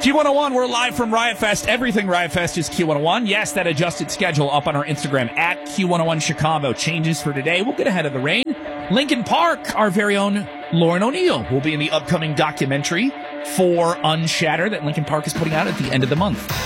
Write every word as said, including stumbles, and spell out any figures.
Q one oh one, we're live from Riot Fest. Everything Riot Fest is Q one oh one. Yes, that adjusted schedule up on our Instagram at Q one oh one Chicago changes for today. We'll get ahead of the rain. Lincoln Park, our very own Lauren O'Neill will be in the upcoming documentary for Unshatter that Lincoln Park is putting out at the end of the month.